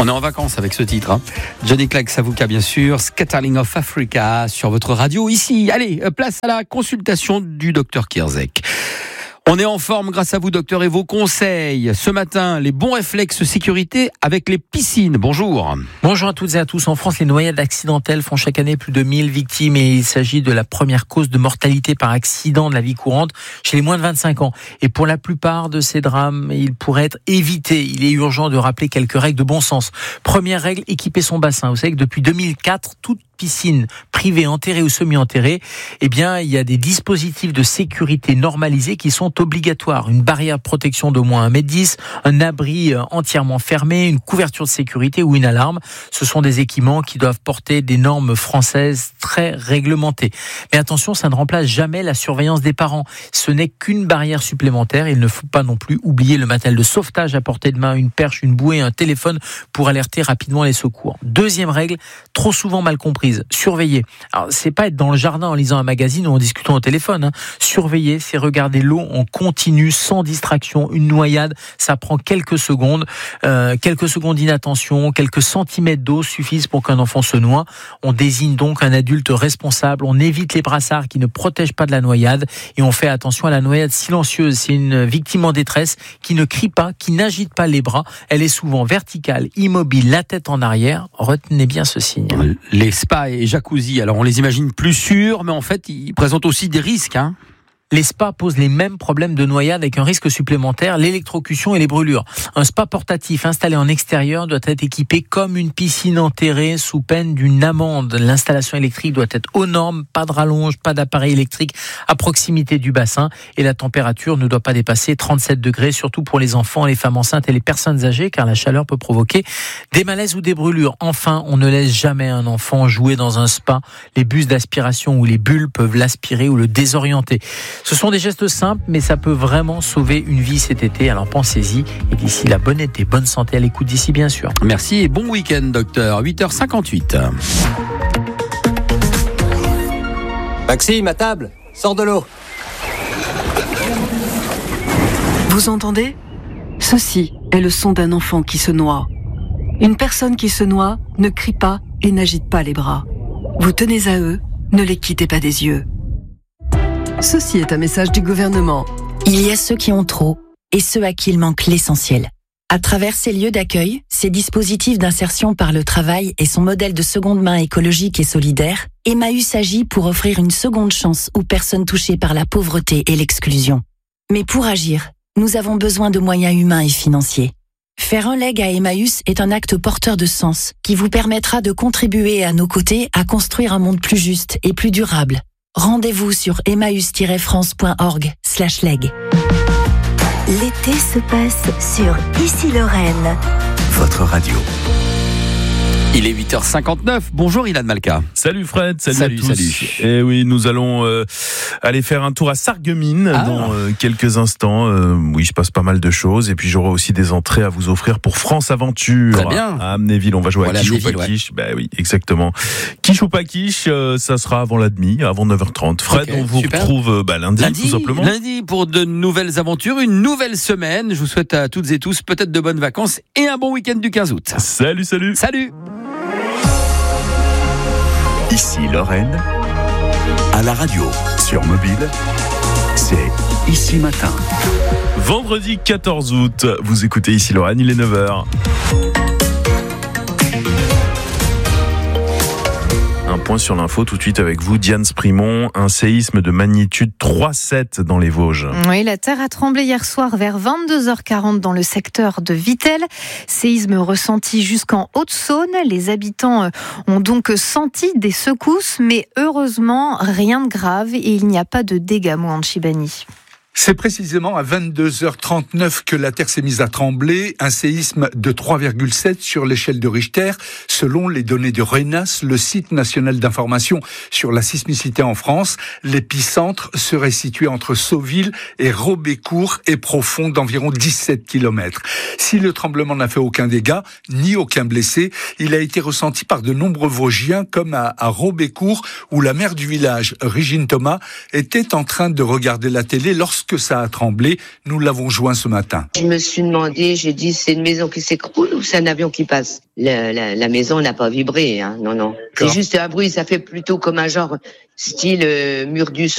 On est en vacances avec ce titre. Johnny Clegg Savuka, bien sûr. Scattering of Africa sur votre radio. Ici, allez, place à la consultation du docteur Kierzek. On est en forme grâce à vous, docteur, et vos conseils. Ce matin, les bons réflexes sécurité avec les piscines. Bonjour. Bonjour à toutes et à tous. En France, les noyades accidentelles font chaque année plus de 1000 victimes et il s'agit de la première cause de mortalité par accident de la vie courante chez les moins de 25 ans. Et pour la plupart de ces drames, ils pourraient être évités. Il est urgent de rappeler quelques règles de bon sens. Première règle, équiper son bassin. Vous savez que depuis 2004, toute piscine privée, enterrée ou semi-enterrée, eh bien, il y a des dispositifs de sécurité normalisés qui sont obligatoires. Une barrière de protection d'au moins 1,10 m, un abri entièrement fermé, une couverture de sécurité ou une alarme. Ce sont des équipements qui doivent porter des normes françaises très réglementées. Mais attention, ça ne remplace jamais la surveillance des parents. Ce n'est qu'une barrière supplémentaire. Il ne faut pas non plus oublier le matériel de sauvetage à portée de main, une perche, une bouée, un téléphone pour alerter rapidement les secours. Deuxième règle, trop souvent mal comprise. Surveiller. Alors, c'est pas être dans le jardin en lisant un magazine ou en discutant au téléphone. Surveiller, c'est regarder l'eau en continu, sans distraction. Une noyade, ça prend quelques secondes. Quelques secondes d'inattention, quelques centimètres d'eau suffisent pour qu'un enfant se noie. On désigne donc un adulte responsable. On évite les brassards qui ne protègent pas de la noyade et on fait attention à la noyade silencieuse. C'est une victime en détresse qui ne crie pas, qui n'agite pas les bras. Elle est souvent verticale, immobile, la tête en arrière. Retenez bien ce signe. Les spas et jacuzzi, alors on les imagine plus sûrs, mais en fait, ils présentent aussi des risques. Les spas posent les mêmes problèmes de noyade avec un risque supplémentaire, l'électrocution et les brûlures. Un spa portatif installé en extérieur doit être équipé comme une piscine enterrée sous peine d'une amende. L'installation électrique doit être aux normes, pas de rallonge, pas d'appareil électrique à proximité du bassin et la température ne doit pas dépasser 37 degrés, surtout pour les enfants, les femmes enceintes et les personnes âgées car la chaleur peut provoquer des malaises ou des brûlures. Enfin, on ne laisse jamais un enfant jouer dans un spa. Les bus d'aspiration ou les bulles peuvent l'aspirer ou le désorienter. Ce sont des gestes simples, mais ça peut vraiment sauver une vie cet été. Alors pensez-y. Et d'ici là, bon été, bonne santé à l'écoute d'ici, bien sûr. Merci et bon week-end, docteur. 8h58. Maxime, à table, sors de l'eau. Vous entendez ? Ceci est le son d'un enfant qui se noie. Une personne qui se noie ne crie pas et n'agite pas les bras. Vous tenez à eux, ne les quittez pas des yeux. Ceci est un message du gouvernement. Il y a ceux qui ont trop et ceux à qui il manque l'essentiel. À travers ces lieux d'accueil, ces dispositifs d'insertion par le travail et son modèle de seconde main écologique et solidaire, Emmaüs agit pour offrir une seconde chance aux personnes touchées par la pauvreté et l'exclusion. Mais pour agir, nous avons besoin de moyens humains et financiers. Faire un leg à Emmaüs est un acte porteur de sens qui vous permettra de contribuer à nos côtés à construire un monde plus juste et plus durable. Rendez-vous sur emmaüs-france.org/leg. L'été se passe sur Ici Lorraine. Votre radio. Il est 8h59. Bonjour Ilan Malka. Salut Fred, salut à tous. Salut. Et oui, nous allons aller faire un tour à Sarreguemines dans quelques instants. Oui, je passe pas mal de choses. Et puis j'aurai aussi des entrées à vous offrir pour France Aventure. Très bien. À Amnéville, on va jouer à Quiche ou pas ouais. Quiche. Ben oui, exactement. Quiche ou pas Quiche, ça sera avant la demi, avant 9h30. Fred, on vous retrouve lundi, tout simplement. Lundi pour de nouvelles aventures, une nouvelle semaine. Je vous souhaite à toutes et tous peut-être de bonnes vacances et un bon week-end du 15 août. Salut. Salut. Ici Lorraine, à la radio, sur mobile, c'est Ici Matin. Vendredi 14 août, vous écoutez Ici Lorraine, il est 9h. Un point sur l'info tout de suite avec vous, Diane Sprimont. Un séisme de magnitude 3,7 dans les Vosges. Oui, la terre a tremblé hier soir vers 22h40 dans le secteur de Vittel. Séisme ressenti jusqu'en Haute-Saône. Les habitants ont donc senti des secousses, mais heureusement, rien de grave et il n'y a pas de dégâts, Mohamed Chibani. C'est précisément à 22h39 que la Terre s'est mise à trembler, un séisme de 3,7 sur l'échelle de Richter, selon les données de RENAS, le site national d'information sur la sismicité en France. L'épicentre serait situé entre Sauville et Robécourt et profond d'environ 17 km. Si le tremblement n'a fait aucun dégât, ni aucun blessé, il a été ressenti par de nombreux Vosgiens, comme à Robécourt, où la mère du village, Régine Thomas, était en train de regarder la télé lorsque lorsque ça a tremblé, nous l'avons joint ce matin. Je me suis demandé, j'ai dit, c'est une maison qui s'écroule ou c'est un avion qui passe? La maison n'a pas vibré, hein. Non. C'est juste un bruit, ça fait plutôt comme un genre style mur du son.